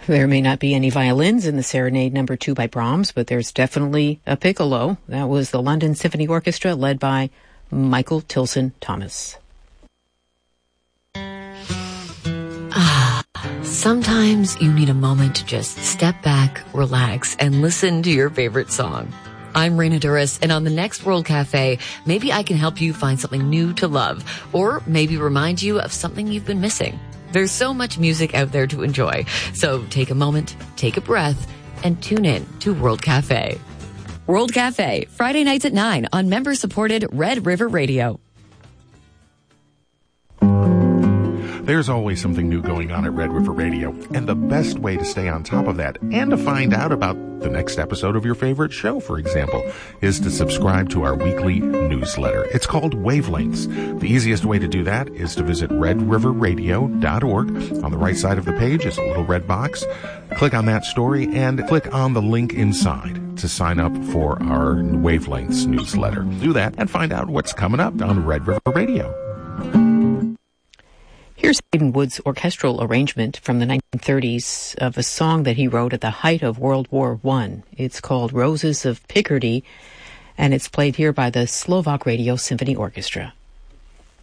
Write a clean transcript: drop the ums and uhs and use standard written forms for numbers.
There may not be any violins in the Serenade No. 2 by Brahms, but there's definitely a piccolo. That was the London Symphony Orchestra led by Michael Tilson Thomas. Sometimes you need a moment to just step back, relax, and listen to your favorite song. I'm Raina Duras, and on the next World Cafe, maybe I can help you find something new to love, or maybe remind you of something you've been missing. There's so much music out there to enjoy, so take a moment, take a breath, and tune in to World Cafe. World Cafe, Friday nights at 9 on member-supported Red River Radio. There's always something new going on at Red River Radio, and the best way to stay on top of that and to find out about the next episode of your favorite show, for example, is to subscribe to our weekly newsletter. It's called Wavelengths. The easiest way to do that is to visit redriverradio.org. On the right side of the page is a little red box. Click on that story and click on the link inside to sign up for our Wavelengths newsletter. Do that and find out what's coming up on Red River Radio. Here's Hayden Wood's orchestral arrangement from the 1930s of a song that he wrote at the height of World War I. It's called Roses of Picardy, and it's played here by the Slovak Radio Symphony Orchestra.